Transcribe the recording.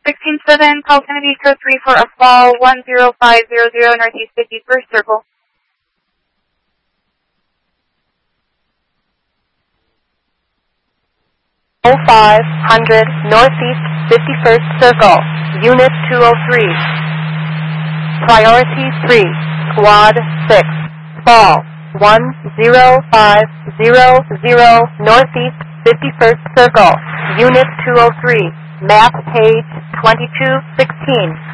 16-7, call Kennedy code 3 for a fall 10500 Northeast 51st Circle. 0500 Northeast 51st Circle, Unit 203. Priority 3, Squad 6, fall 10500 Northeast 51st Circle, Unit 203, map page 2216.